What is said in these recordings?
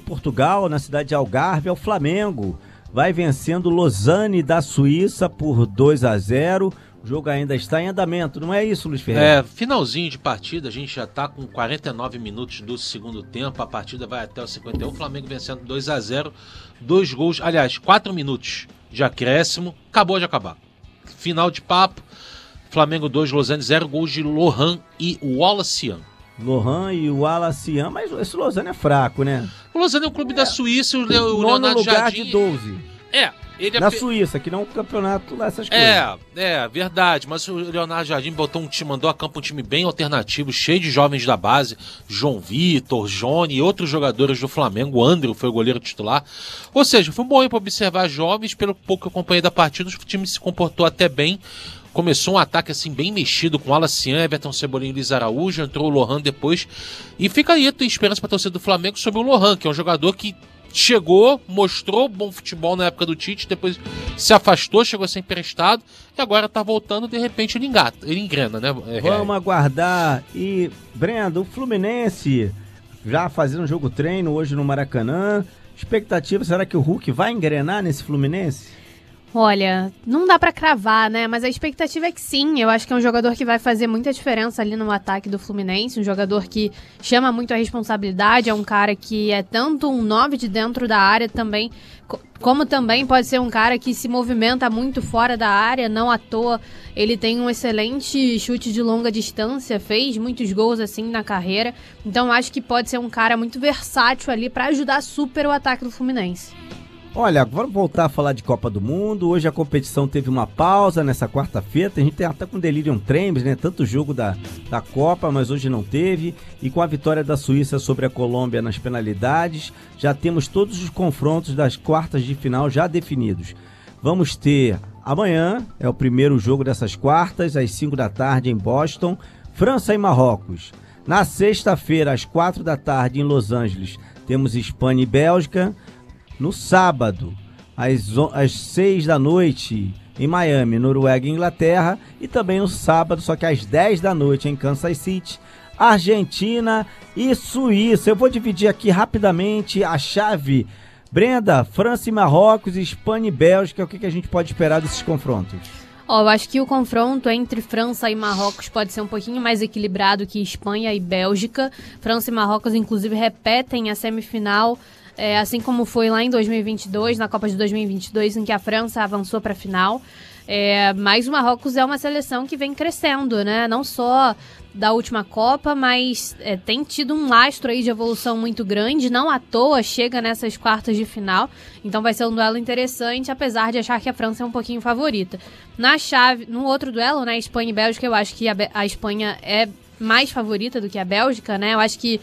Portugal, na cidade de Algarve, é o Flamengo. Vai vencendo Lausanne da Suíça por 2-0. O jogo ainda está em andamento, não é isso, Luiz Ferreira? Finalzinho de partida, a gente já está com 49 minutos do segundo tempo, a partida vai até o 51, o Flamengo vencendo 2-0, 2 gols, aliás, 4 minutos de acréscimo, acabou de acabar. Final de papo, Flamengo 2, Lausanne 0, gols de Lohan e Wallacian. Lohan e o Wallacian, mas esse Lausanne é fraco, né? O Lausanne é um clube da Suíça, o Nono Leonardo lugar Jardim... de 12. Ele na Suíça, que não é um campeonato lá, essas coisas. Verdade, mas o Leonardo Jardim mandou a campo um time bem alternativo, cheio de jovens da base, João Vitor, Johnny e outros jogadores do Flamengo, o André foi o goleiro titular, ou seja, foi bom para observar jovens, pelo pouco que eu acompanhei da partida, o time se comportou até bem, começou um ataque assim bem mexido com Wallacian, Everton Cebolinha e Luiz Araújo, entrou o Lohan depois, e fica aí a tua esperança para a torcida do Flamengo sobre o Lohan, que é um jogador que chegou, mostrou bom futebol na época do Tite, depois se afastou, chegou a ser emprestado e agora tá voltando, de repente ele engrena, né? Vamos aguardar. E, Brenda, o Fluminense já fazendo um jogo treino hoje no Maracanã, expectativa, será que o Hulk vai engrenar nesse Fluminense? Olha, não dá pra cravar, né? Mas a expectativa é que sim. Eu acho que é um jogador que vai fazer muita diferença ali no ataque do Fluminense. Um jogador que chama muito a responsabilidade. É um cara que é tanto um 9 de dentro da área também, como também pode ser um cara que se movimenta muito fora da área. Não à toa, ele tem um excelente chute de longa distância. Fez muitos gols assim na carreira. Então acho que pode ser um cara muito versátil ali pra ajudar super o ataque do Fluminense. Olha, vamos voltar a falar de Copa do Mundo. Hoje a competição teve uma pausa nessa quarta-feira. A gente tem até com delirium tremens, né? Tanto jogo da Copa, mas hoje não teve. E com a vitória da Suíça sobre a Colômbia nas penalidades, já temos todos os confrontos das quartas de final já definidos. Vamos ter amanhã, é o primeiro jogo dessas quartas, às 5 da tarde em Boston, França e Marrocos. Na sexta-feira, às 4 da tarde em Los Angeles, temos Espanha e Bélgica. No sábado, às 6 da noite, em Miami, Noruega e Inglaterra. E também no sábado, só que às 10 da noite, em Kansas City, Argentina e Suíça. Eu vou dividir aqui rapidamente a chave. Brenda, França e Marrocos, Espanha e Bélgica. O que a gente pode esperar desses confrontos? Eu acho que o confronto entre França e Marrocos pode ser um pouquinho mais equilibrado que Espanha e Bélgica. França e Marrocos, inclusive, repetem a semifinal, assim como foi lá em 2022, na Copa de 2022, em que a França avançou para a final. Mas o Marrocos é uma seleção que vem crescendo, né? Não só da última Copa, mas tem tido um lastro aí de evolução muito grande. Não à toa chega nessas quartas de final. Então vai ser um duelo interessante, apesar de achar que a França é um pouquinho favorita. No outro duelo, né, Espanha e Bélgica, eu acho que a Espanha é mais favorita do que a Bélgica, né? Eu acho que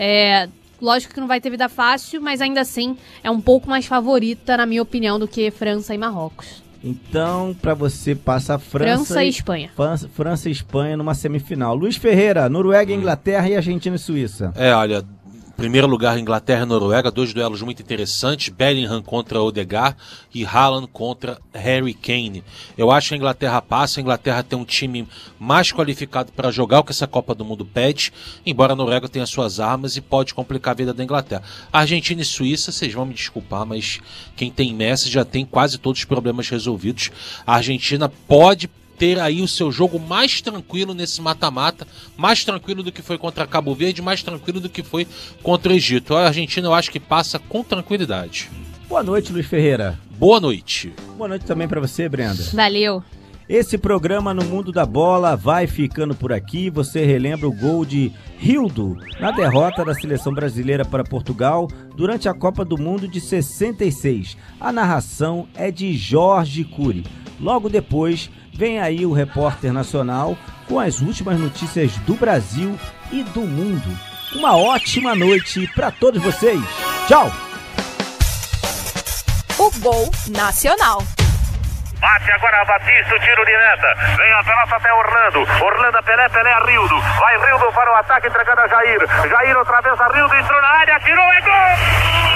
lógico que não vai ter vida fácil, mas ainda assim é um pouco mais favorita, na minha opinião, do que França e Marrocos. Então, para você, passa França e Espanha. França e Espanha numa semifinal. Luiz Ferreira, Noruega, Inglaterra e Argentina e Suíça. Olha, primeiro lugar, Inglaterra e Noruega, 2 duelos muito interessantes, Bellingham contra Odegaard e Haaland contra Harry Kane. Eu acho que a Inglaterra passa, a Inglaterra tem um time mais qualificado para jogar o que essa Copa do Mundo pede, embora a Noruega tenha suas armas e pode complicar a vida da Inglaterra. Argentina e Suíça, vocês vão me desculpar, mas quem tem Messi já tem quase todos os problemas resolvidos. A Argentina pode ter aí o seu jogo mais tranquilo nesse mata-mata, mais tranquilo do que foi contra Cabo Verde, mais tranquilo do que foi contra o Egito. A Argentina eu acho que passa com tranquilidade. Boa noite, Luiz Ferreira. Boa noite. Boa noite também para você, Brenda. Valeu. Esse programa No Mundo da Bola vai ficando por aqui. Você relembra o gol de Rildo na derrota da seleção brasileira para Portugal durante a Copa do Mundo de 66. A narração é de Jorge Cury. Logo depois, vem aí o repórter nacional com as últimas notícias do Brasil e do mundo. Uma ótima noite para todos vocês. Tchau! O Gol Nacional. Bate agora a Batista, o tiro de meta. Vem a pelota até Orlando. Orlando, Pelé a Rildo. Vai Rildo para o ataque, entregando a Jair. Jair outra vez a Rildo, entrou na área, tirou, é gol!